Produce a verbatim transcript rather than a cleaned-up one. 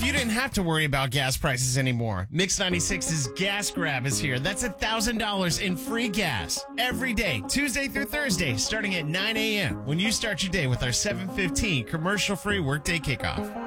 You didn't have to worry about gas prices anymore. Mix ninety-six's Gas Grab is here. That's one thousand dollars in free gas every day, Tuesday through Thursday, starting at nine a.m. when you start your day with our seven fifteen commercial-free workday kickoff.